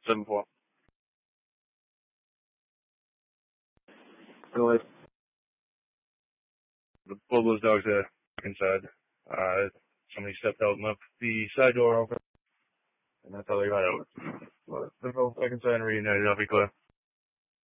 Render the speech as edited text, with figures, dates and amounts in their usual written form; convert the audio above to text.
7-4. Go ahead. The Bulldogs dogs are inside. Somebody stepped out and left the side door open, and that's how they got out. But they're both back inside and reunited. I'll be clear.